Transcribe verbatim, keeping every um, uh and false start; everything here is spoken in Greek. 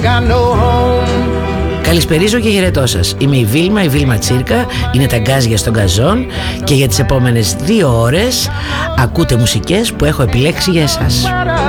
Καλησπερίζω και χαιρετώ σας. Είμαι η Βίλμα, η Βίλμα Τσίρκα. Είναι τα γκάζια στον γκαζόν. Και για τις επόμενες δύο ώρες ακούτε μουσικές που έχω επιλέξει για εσάς.